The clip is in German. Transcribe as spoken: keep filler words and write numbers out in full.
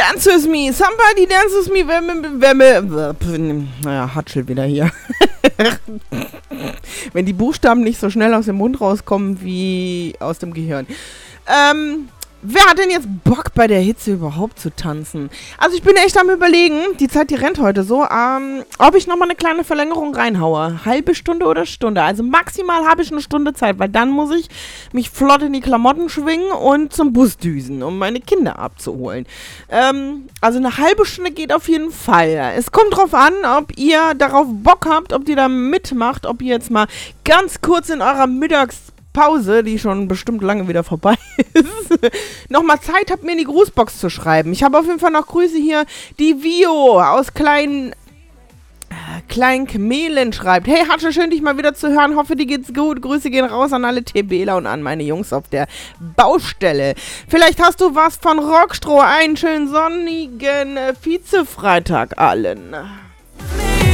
dance with me, somebody dance with me, wenn mir, wenn mir, naja, Hatschel wieder hier. Wenn die Buchstaben nicht so schnell aus dem Mund rauskommen wie aus dem Gehirn. Ähm, wer hat denn jetzt Bock bei der Hitze überhaupt zu tanzen? Also ich bin echt am Überlegen, die Zeit, die rennt heute so, ähm, ob ich nochmal eine kleine Verlängerung reinhaue. Halbe Stunde oder Stunde. Also maximal habe ich eine Stunde Zeit, weil dann muss ich mich flott in die Klamotten schwingen und zum Bus düsen, um meine Kinder abzuholen. Ähm, also eine halbe Stunde geht auf jeden Fall. Es kommt drauf an, ob ihr darauf Bock habt, ob ihr da mitmacht, ob ihr jetzt mal ganz kurz in eurer Mittags Pause, die schon bestimmt lange wieder vorbei ist, nochmal Zeit habt, mir in die Grußbox zu schreiben. Ich habe auf jeden Fall noch Grüße hier. Die Vio aus Klein, äh, Klein Kmelen schreibt: Hey Hatsche, schön dich mal wieder zu hören. Hoffe, dir geht's gut. Grüße gehen raus an alle TBler und an meine Jungs auf der Baustelle. Vielleicht hast du was von Rockstroh. Einen schönen sonnigen äh, Vize-Freitag allen.